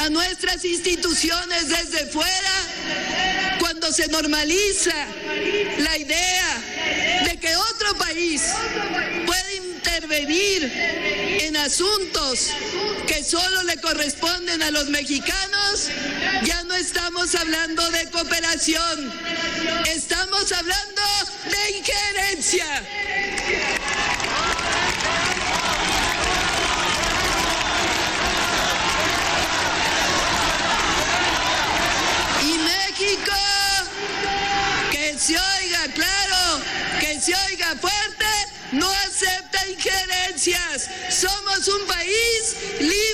a nuestras instituciones desde fuera, cuando se normaliza la idea de que otro país puede intervenir en asuntos que solo le corresponden a los mexicanos, ya no estamos hablando de cooperación, estamos hablando de injerencia. Y México, que se oiga claro, que se oiga fuerte, no acepta injerencias. Somos un país libre